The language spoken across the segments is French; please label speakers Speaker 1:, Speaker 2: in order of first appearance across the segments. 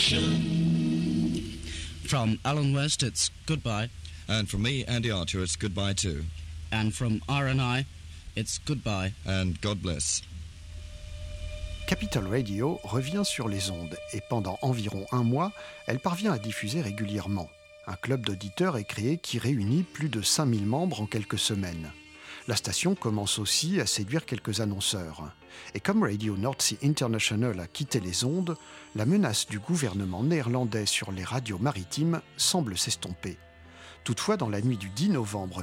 Speaker 1: From Alan West, it's goodbye.
Speaker 2: And from me, Andy Archer, it's goodbye too.
Speaker 1: And from R&I, it's goodbye.
Speaker 2: And God bless.
Speaker 3: Capital Radio revient sur les ondes et pendant environ un mois, elle parvient à diffuser régulièrement. Un club d'auditeurs est créé qui réunit plus de 5000 membres en quelques semaines. La station commence aussi à séduire quelques annonceurs. Et comme Radio North Sea International a quitté les ondes, la menace du gouvernement néerlandais sur les radios maritimes semble s'estomper. Toutefois, dans la nuit du 10 novembre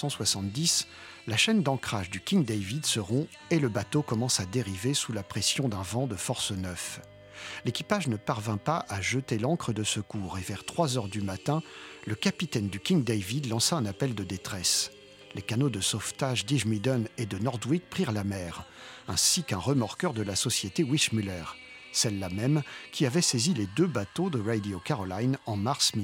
Speaker 3: 1970, la chaîne d'ancrage du King David se rompt et le bateau commence à dériver sous la pression d'un vent de force 9. L'équipage ne parvint pas à jeter l'ancre de secours et vers 3 heures du matin, le capitaine du King David lança un appel de détresse. Les canots de sauvetage d'Ijmeden et de Nordwick prirent la mer, ainsi qu'un remorqueur de la société Wishmuller, celle-là même qui avait saisi les 2 bateaux de Radio Caroline en mars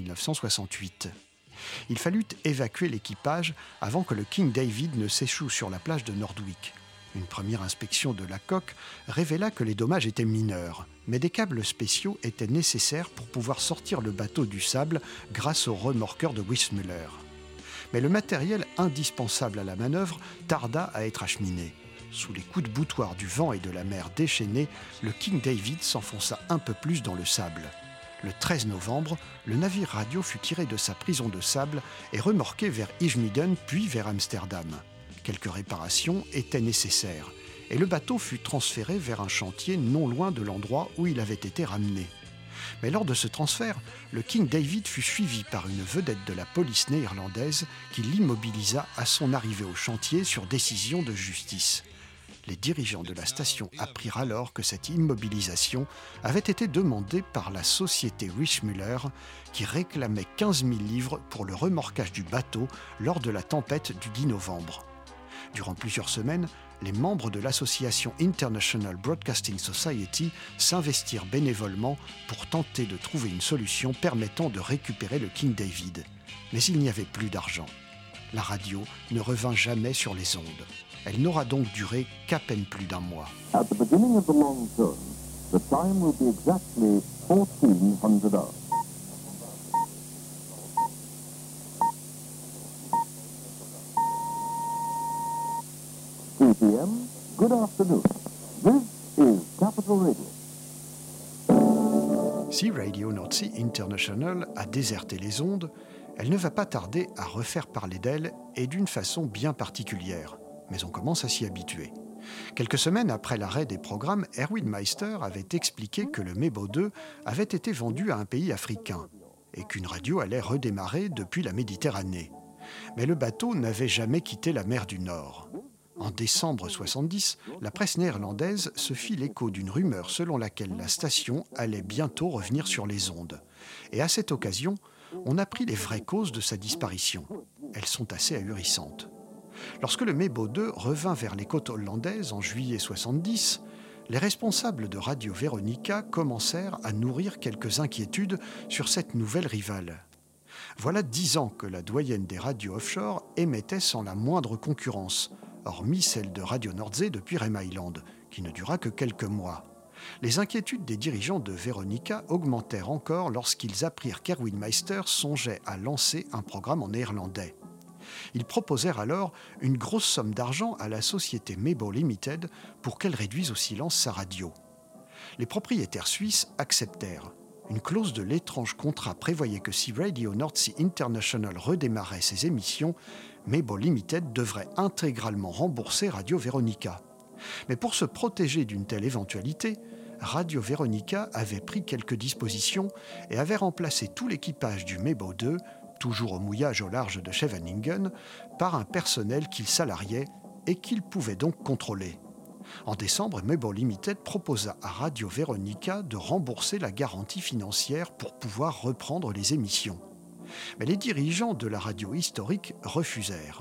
Speaker 3: 1968. Il fallut évacuer l'équipage avant que le King David ne s'échoue sur la plage de Nordwick. Une première inspection de la coque révéla que les dommages étaient mineurs, mais des câbles spéciaux étaient nécessaires pour pouvoir sortir le bateau du sable grâce au remorqueur de Wissmuller. Mais le matériel indispensable à la manœuvre tarda à être acheminé. Sous les coups de boutoir du vent et de la mer déchaînée, le King David s'enfonça un peu plus dans le sable. Le 13 novembre, le navire radio fut tiré de sa prison de sable et remorqué vers Ijmeden puis vers Amsterdam. Quelques réparations étaient nécessaires et le bateau fut transféré vers un chantier non loin de l'endroit où il avait été ramené. Mais lors de ce transfert, le King David fut suivi par une vedette de la police néerlandaise qui l'immobilisa à son arrivée au chantier sur décision de justice. Les dirigeants de la station apprirent alors que cette immobilisation avait été demandée par la société Wishmuller qui réclamait 15 000 livres pour le remorquage du bateau lors de la tempête du 10 novembre. Durant plusieurs semaines, les membres de l'association International Broadcasting Society s'investirent bénévolement pour tenter de trouver une solution permettant de récupérer le King David. Mais il n'y avait plus d'argent. La radio ne revint jamais sur les ondes. Elle n'aura donc duré qu'à peine plus d'un mois.
Speaker 4: At the beginning of the long term, the time will be exactly 1400 hours. p.m. Good afternoon. This is Capital Radio.
Speaker 3: Si Radio North Sea International a déserté les ondes, elle ne va pas tarder à refaire parler d'elle et d'une façon bien particulière. Mais on commence à s'y habituer. Quelques semaines après l'arrêt des programmes, Erwin Meister avait expliqué que le Mebo 2 avait été vendu à un pays africain et qu'une radio allait redémarrer depuis la Méditerranée. Mais le bateau n'avait jamais quitté la mer du Nord. En décembre 70, la presse néerlandaise se fit l'écho d'une rumeur selon laquelle la station allait bientôt revenir sur les ondes. Et à cette occasion, on apprit les vraies causes de sa disparition. Elles sont assez ahurissantes. Lorsque le Mebo 2 revint vers les côtes hollandaises en juillet 70, les responsables de Radio Veronica commencèrent à nourrir quelques inquiétudes sur cette nouvelle rivale. Voilà 10 ans que la doyenne des radios offshore émettait sans la moindre concurrence, hormis celle de Radio Nordsee depuis Rhema Island, qui ne dura que quelques mois. Les inquiétudes des dirigeants de Veronica augmentèrent encore lorsqu'ils apprirent qu'Erwin Meister songeait à lancer un programme en néerlandais. Ils proposèrent alors une grosse somme d'argent à la société Mebo Limited pour qu'elle réduise au silence sa radio. Les propriétaires suisses acceptèrent. Une clause de l'étrange contrat prévoyait que si Radio North Sea International redémarrait ses émissions, Mebo Limited devrait intégralement rembourser Radio Veronica. Mais pour se protéger d'une telle éventualité, Radio Veronica avait pris quelques dispositions et avait remplacé tout l'équipage du Mebo 2, toujours au mouillage au large de Scheveningen, par un personnel qu'il salariait et qu'il pouvait donc contrôler. En décembre, Mebo Limited proposa à Radio Veronica de rembourser la garantie financière pour pouvoir reprendre les émissions. Mais les dirigeants de la radio historique refusèrent.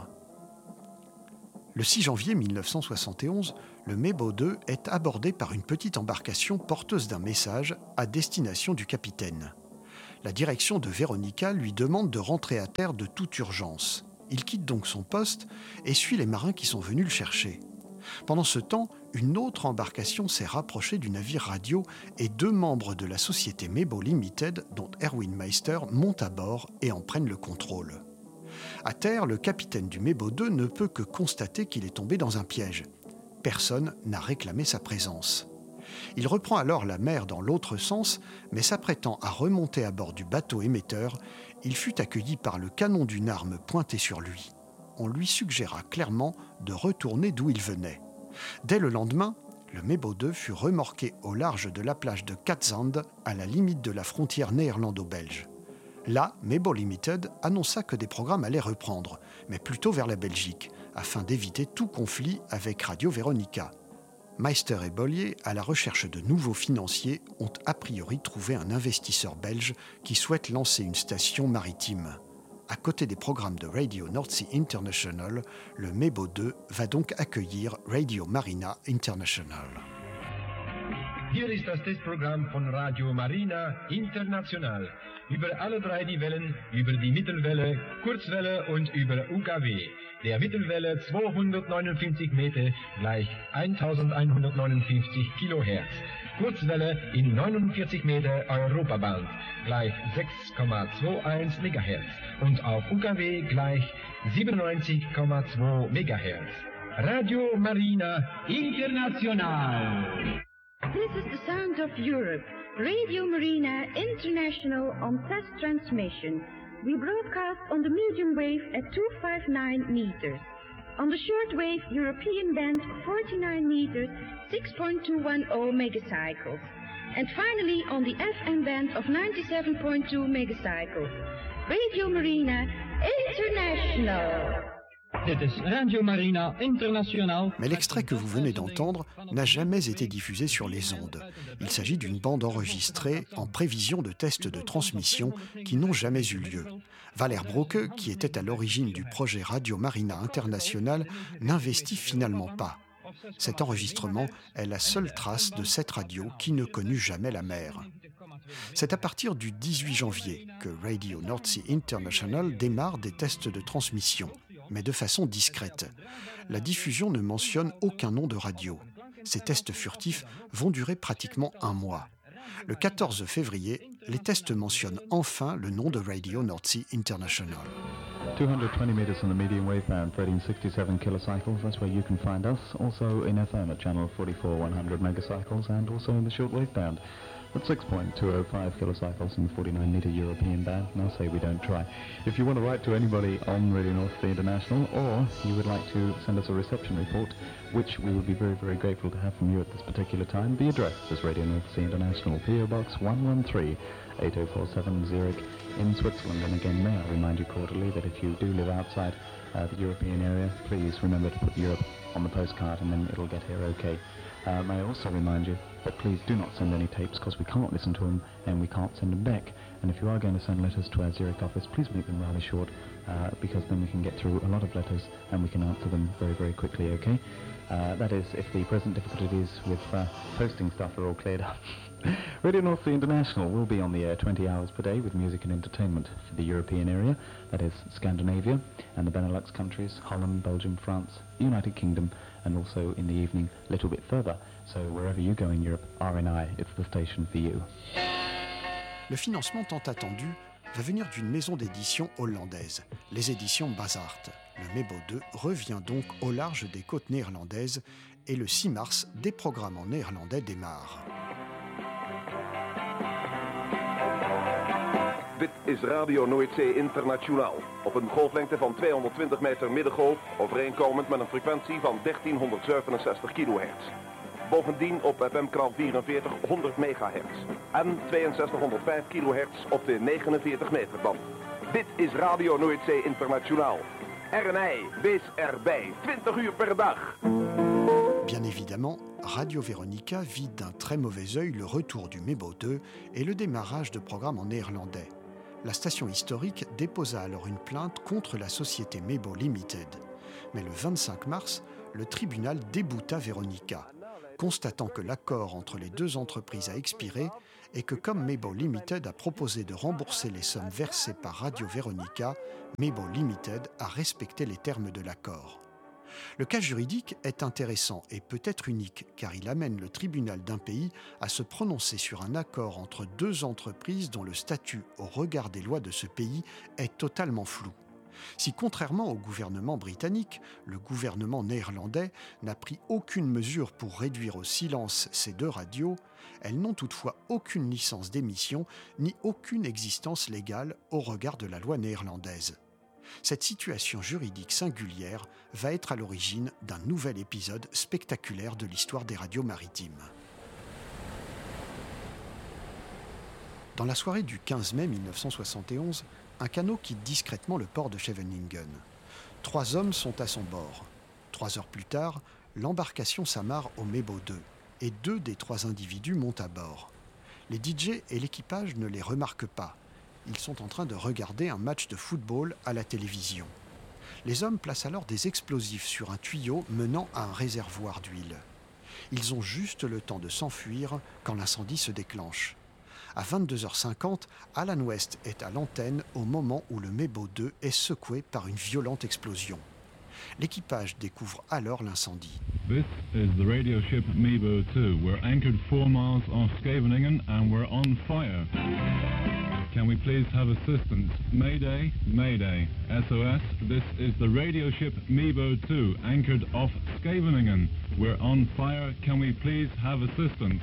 Speaker 3: Le 6 janvier 1971, le Mebo 2 est abordé par une petite embarcation porteuse d'un message à destination du capitaine. La direction de Veronica lui demande de rentrer à terre de toute urgence. Il quitte donc son poste et suit les marins qui sont venus le chercher. Pendant ce temps, une autre embarcation s'est rapprochée du navire radio et 2 membres de la société Mebo Limited, dont Erwin Meister, montent à bord et en prennent le contrôle. À terre, le capitaine du Mebo 2 ne peut que constater qu'il est tombé dans un piège. Personne n'a réclamé sa présence. Il reprend alors la mer dans l'autre sens, mais s'apprêtant à remonter à bord du bateau émetteur, il fut accueilli par le canon d'une arme pointée sur lui. On lui suggéra clairement de retourner d'où il venait. Dès le lendemain, le Mebo 2 fut remorqué au large de la plage de Katzand, à la limite de la frontière néerlando-belge. Là, Mebo Limited annonça que des programmes allaient reprendre, mais plutôt vers la Belgique, afin d'éviter tout conflit avec Radio Veronica. Meister et Bollier, à la recherche de nouveaux financiers, ont a priori trouvé un investisseur belge qui souhaite lancer une station maritime. À côté des programmes de Radio North Sea International, le Mebo 2 va donc accueillir Radio Marina International.
Speaker 5: Hier ist das Testprogramm von Radio Marina International. Über alle 3 die Wellen, über die Mittelwelle, Kurzwelle und über UKW. Der Mittelwelle 259 Meter gleich 1159 Kilohertz. Kurzwelle in 49 Meter Europaband gleich 6,21 Megahertz. Und auf UKW gleich 97,2 Megahertz. Radio Marina International.
Speaker 6: This is the sound of Europe. Radio Marina International on test transmission. We broadcast on the medium wave at 259 meters. On the short wave European band 49 meters, 6.210 megacycles. And finally on the FM band of 97.2 megacycles. Radio Marina International.
Speaker 7: Dit is Radio Marina International.
Speaker 3: Mais l'extrait que vous venez d'entendre n'a jamais été diffusé sur les ondes. Il s'agit d'une bande enregistrée en prévision de tests de transmission qui n'ont jamais eu lieu. Valère Broke, qui était à l'origine du projet Radio Marina International, n'investit finalement pas. Cet enregistrement est la seule trace de cette radio qui ne connut jamais la mer. C'est à partir du 18 janvier que Radio North Sea International démarre des tests de transmission, mais de façon discrète. La diffusion ne mentionne aucun nom de radio. Ces tests furtifs vont durer pratiquement 1 mois. Le 14 février, les tests mentionnent enfin le nom de Radio North Sea International.
Speaker 8: 220 meters on the medium wave band, rating 67 kilocycles. That's where you can find us. Also in FM at channel 44, 100 megacycles, and also in the shortwave band at 6.205 kilocycles in the 49-meter European band. And I'll say we don't try. If you want to write to anybody on Radio North Sea International, or you would like to send us a reception report, which we would be very, very grateful to have from you at this particular time, the address is Radio North Sea International, PO Box 113, 8047 Zurich in Switzerland. And again, may I remind you cordially that if you do live outside the European area, please remember to put Europe on the postcard and then it'll get here okay. May I also remind you that please do not send any tapes because we can't listen to them and we can't send them back. And if you are going to send letters to our Zurich office, please make them rather short because then we can get through a lot of letters and we can answer them very, very quickly, okay? That is, if the present difficulties with posting stuff are all cleared up. Radio North Sea International will be on the air 20 hours per day with music and entertainment for the European area, that is Scandinavia and the Benelux countries, Holland, Belgium, France, United Kingdom, and also in the evening a little bit further. So wherever you go in Europe, RNI, it's the station for you.
Speaker 3: Le financement tant attendu va venir d'une maison d'édition hollandaise, les éditions Bazart. Le Mebo 2 revient donc au large des côtes néerlandaises et le 6 mars, des programmes en néerlandais démarrent.
Speaker 9: Dit is Radio Noordzee Internationaal. Op een golflengte van 220 meter middengolf, overeenkomend met een frequentie van 1367 kHz. Bovendien op FM-kanaal 44 100 megahertz en 6205 kHz op de 49 meter band. Dit is Radio Noordzee Internationaal. RNI, wees erbij, 20 uur per dag.
Speaker 3: Bien évidemment, Radio Veronica vit d'un très mauvais œil le retour du Mebo 2 et le démarrage de programmes en néerlandais. La station historique déposa alors une plainte contre la société Mebo Limited. Mais le 25 mars, le tribunal débouta Veronica, constatant que l'accord entre les 2 entreprises a expiré et que comme Mebo Limited a proposé de rembourser les sommes versées par Radio Veronica, Mebo Limited a respecté les termes de l'accord. Le cas juridique est intéressant et peut-être unique car il amène le tribunal d'un pays à se prononcer sur un accord entre deux entreprises dont le statut au regard des lois de ce pays est totalement flou. Si, contrairement au gouvernement britannique, le gouvernement néerlandais n'a pris aucune mesure pour réduire au silence ces deux radios, elles n'ont toutefois aucune licence d'émission ni aucune existence légale au regard de la loi néerlandaise. Cette situation juridique singulière va être à l'origine d'un nouvel épisode spectaculaire de l'histoire des radios maritimes. Dans la soirée du 15 mai 1971, un canot quitte discrètement le port de Scheveningen. 3 hommes sont à son bord. 3 heures plus tard, l'embarcation s'amarre au Mebo 2 et 2 des 3 individus montent à bord. Les DJ et l'équipage ne les remarquent pas. Ils sont en train de regarder un match de football à la télévision. Les hommes placent alors des explosifs sur un tuyau menant à un réservoir d'huile. Ils ont juste le temps de s'enfuir quand l'incendie se déclenche. À 22h50, Alan West est à l'antenne au moment où le Mebo 2 est secoué par une violente explosion. L'équipage découvre alors l'incendie.
Speaker 10: This is the radio ship Mebo 2. We're anchored 4 miles off Scheveningen and we're on fire. Can we please have assistance? Mayday, Mayday. SOS, this is the radio ship Mebo 2, anchored off Scheveningen. We're on fire. Can we please have assistance?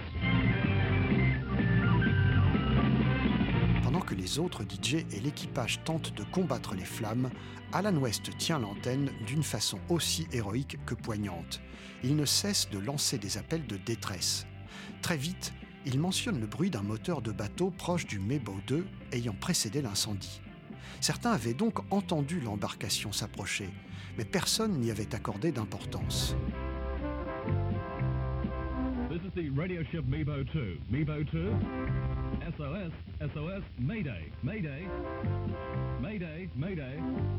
Speaker 3: Pendant que les autres DJ et l'équipage tentent de combattre les flammes, Alan West tient l'antenne d'une façon aussi héroïque que poignante. Il ne cesse de lancer des appels de détresse. Très vite, il mentionne le bruit d'un moteur de bateau proche du Mebo 2 ayant précédé l'incendie. Certains avaient donc entendu l'embarcation s'approcher, mais personne n'y avait accordé d'importance.
Speaker 10: This is the radio ship Mebo 2. Mebo 2. SOS, SOS, Mayday, Mayday, Mayday, Mayday.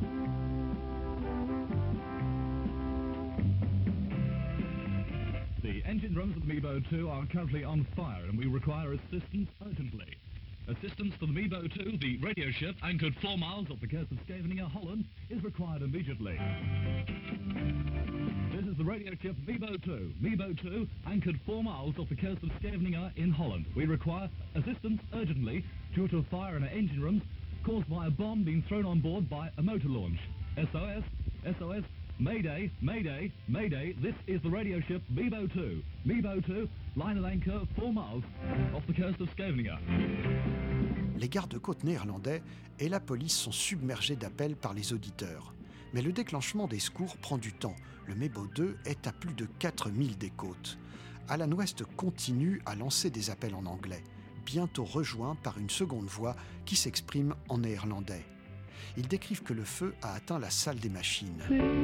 Speaker 10: The engine rooms of the Mebo 2 are currently on fire and we require assistance urgently. Assistance to the Mebo 2, the radio ship, anchored 4 miles off the coast of Scheveningen, Holland, is required immediately. This is the radio ship Mebo 2. Mebo 2, anchored 4 miles off the coast of Scheveningen in Holland. We require assistance urgently due to a fire in our engine rooms caused by a bomb being thrown on board by a motor launch. SOS, SOS, Mayday, Mayday, Mayday. This is the radio ship Mebo 2. Mebo 2, line at anchor 4 miles off the coast of Scheveningen.
Speaker 3: Les gardes-côtes néerlandais et la police sont submergés d'appels par les auditeurs. Mais le déclenchement des secours prend du temps. Le Mebo 2 est à plus de 4000 des côtes. Alan West continue à lancer des appels en anglais, bientôt rejoint par une seconde voix qui s'exprime en néerlandais. Ils décrivent que le feu a atteint la salle des machines.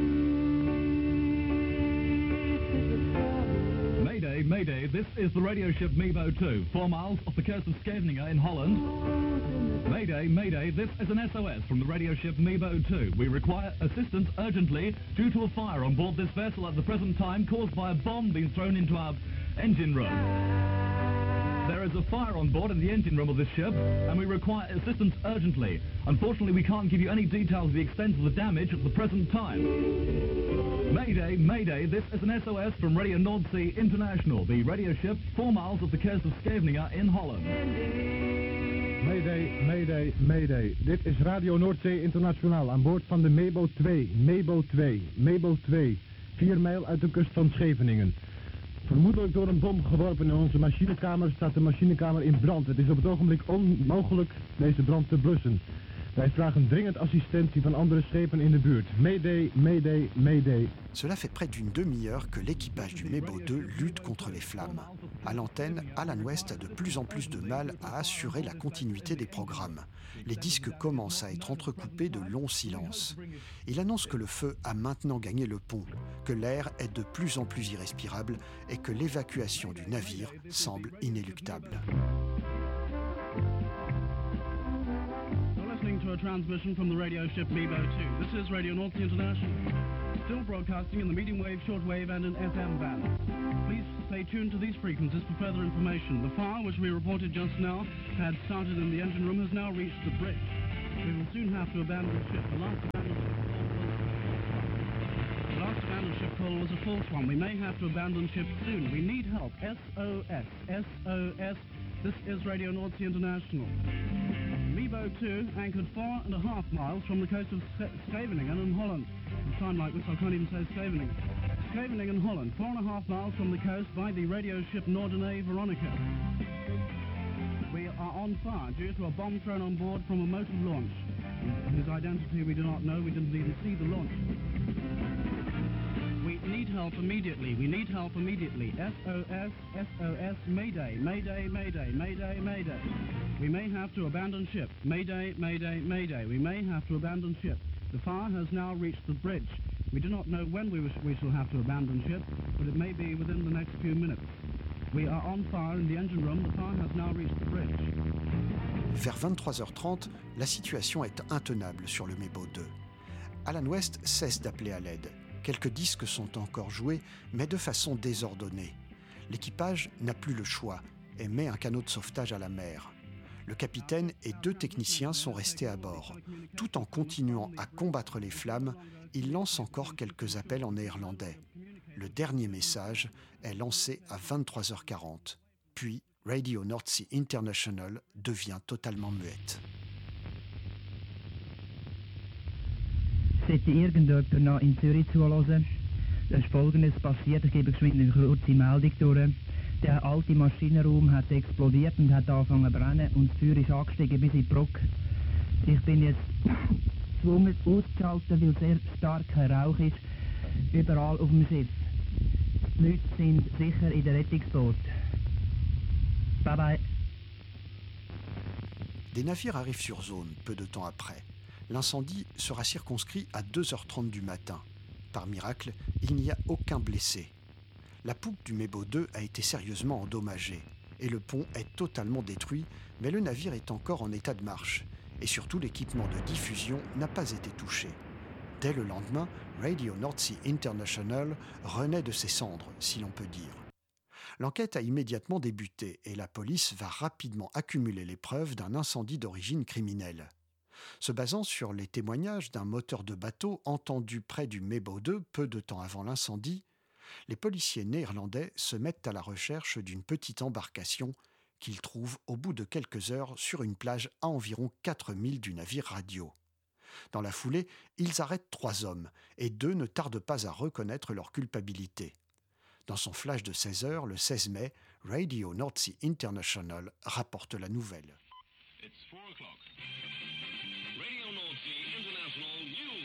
Speaker 10: Mayday, Mayday, this is the radio ship Mebo 2, 4 miles off the coast of Scheveningen in Holland. Mayday, Mayday, this is an SOS from the radio ship Mebo 2. We require assistance urgently due to a fire on board this vessel at the present time caused by a bomb being thrown into our engine room. There is a fire on board in the engine room of this ship, and we require assistance urgently. Unfortunately, we can't give you any details of the extent of the damage at the present time. Mayday, Mayday, this is an SOS from Radio Nordsee International, the radio ship 4 miles off the coast of Scheveningen in Holland.
Speaker 11: Mayday, Mayday, Mayday. Dit is Radio Noordzee Internationaal aan boord van de Mebo 2. Mebo 2, Mebo 2. 4 mijl uit de kust van Scheveningen. Vermoedelijk door een bom geworpen in onze machinekamer staat de machinekamer in brand. Het is op het ogenblik onmogelijk deze brand te blussen. Wij vragen dringend assistentie van andere schepen in de buurt. Mayday, Mayday, Mayday.
Speaker 3: Cela fait près d'une demi-heure que l'équipage du Mebo 2 lutte contre les flammes. À l'antenne, Alan West a de plus en plus de mal à assurer la continuité des programmes. Les disques commencent à être entrecoupés de longs silences. Il annonce que le feu a maintenant gagné le pont, que l'air est de plus en plus irrespirable et que l'évacuation du navire semble inéluctable.
Speaker 12: To a transmission from the radio ship Mebo 2. This is Radio Nordsee International, still broadcasting in the medium wave, shortwave and in FM bands. Please stay tuned to these frequencies for further information. The fire, which we reported just now, had started in the engine room, has now reached the bridge. We will soon have to abandon the ship. The last last abandoned ship call was a false one. We may have to abandon ship soon. We need help. SOS. SOS. This is Radio North Sea International. Mebo 2 anchored 4.5 miles from the coast of Scheveningen in Holland. At a time like this, I can't even say Scheveningen. Scheveningen, Holland, 4.5 miles from the coast by the radio ship Norderney Veronica. We are on fire due to a bomb thrown on board from a motor launch, whose identity we do not know. We didn't even see the launch. We need help immediately. We need help immediately. SOS, SOS, Mayday, Mayday, Mayday, Mayday, Mayday. We may have to abandon ship. Mayday, Mayday, Mayday. We may have to abandon ship. The fire has now reached the bridge. We do not know when we shall have to abandon ship, but it may be within the next few minutes. We are on fire in the engine room. The fire has now reached the bridge.
Speaker 3: Vers 23h30, la situation est intenable sur le Mebo 2. Alan West cesse d'appeler à l'aide. Quelques disques sont encore joués, mais de façon désordonnée. L'équipage n'a plus le choix et met un canot de sauvetage à la mer. Le capitaine et 2 techniciens sont restés à bord. Tout en continuant à combattre les flammes, il lance encore quelques appels en néerlandais. Le dernier message est lancé à 23h40. Puis, Radio North Sea International devient totalement muette.
Speaker 13: Sollte irgendjemand noch in Zürich zuhören? Da ist Folgendes passiert, ich gebe geschwind eine kurze Meldung durch. Der alte Maschinenraum hat explodiert und hat angefangen zu brennen und das Feuer ist angestiegen bis in die Brücke. Ich bin jetzt gezwungen auszuschalten, weil sehr starker Rauch ist, überall auf dem Schiff. Die Leute sind sicher in der Rettungsboot. Bye bye.
Speaker 3: Des navires arrivent sur zone peu de temps après. L'incendie sera circonscrit à 2h30 du matin. Par miracle, il n'y a aucun blessé. La poupe du Mebo 2 a été sérieusement endommagée et le pont est totalement détruit, mais le navire est encore en état de marche et surtout l'équipement de diffusion n'a pas été touché. Dès le lendemain, Radio North Sea International renaît de ses cendres, si l'on peut dire. L'enquête a immédiatement débuté et la police va rapidement accumuler les preuves d'un incendie d'origine criminelle. Se basant sur les témoignages d'un moteur de bateau entendu près du Mebo 2 peu de temps avant l'incendie, les policiers néerlandais se mettent à la recherche d'une petite embarcation qu'ils trouvent au bout de quelques heures sur une plage à environ 4 milles du navire radio. Dans la foulée, ils arrêtent 3 hommes et 2 ne tardent pas à reconnaître leur culpabilité. Dans son flash de 16 heures, le 16 mai, Radio North Sea International rapporte la nouvelle.
Speaker 14: It's 4 o'clock. Radio North Sea International News.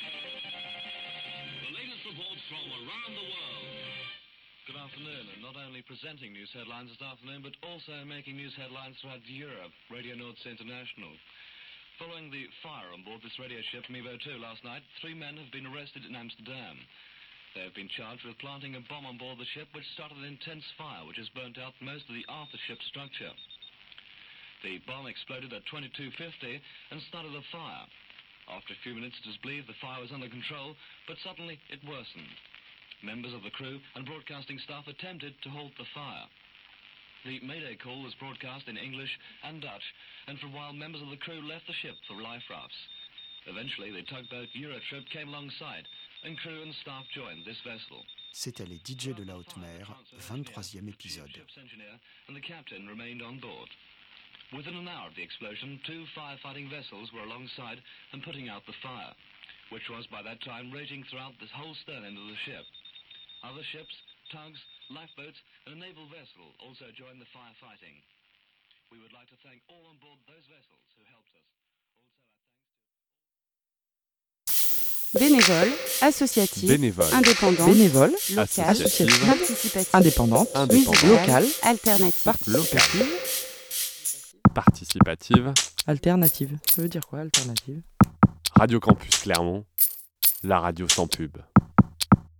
Speaker 14: The latest reports from around the world. Good afternoon, and not only presenting news headlines this afternoon, but also making news headlines throughout Europe, Radio North Sea International. Following the fire on board this radio ship Mebo 2 last night, 3 men have been arrested in Amsterdam. They have been charged with planting a bomb on board the ship which started an intense fire which has burnt out most of the after-ship structure. The bomb exploded at 22:50 and started a fire. After a few minutes it is believed the fire was under control, but suddenly it worsened. Members of the crew and broadcasting staff attempted to halt the fire. The Mayday call was broadcast in English and Dutch, and for a while members of the crew left the ship for life rafts. Eventually the tugboat Eurotrip came alongside, and crew and staff joined this vessel.
Speaker 3: C'était les DJ de la haute mer, 23e épisode.
Speaker 14: And the captain remained on board. Within an hour of the explosion, 2 firefighting vessels were alongside and putting out the fire, which was by that time raging throughout the whole stern end of the ship. Other ships, tugs, lifeboats, and a naval vessel also joined the firefighting. We would like to thank all on board those vessels who helped us.
Speaker 15: Bénévole, associative,
Speaker 16: bénévole,
Speaker 15: indépendante,
Speaker 16: bénévole,
Speaker 15: locale,
Speaker 16: associative,
Speaker 15: participative,
Speaker 16: indépendante,
Speaker 15: locale, alternative,
Speaker 16: participative,
Speaker 15: alternative. Ça veut dire quoi, alternative?
Speaker 16: Radio Campus Clermont, la radio sans pub.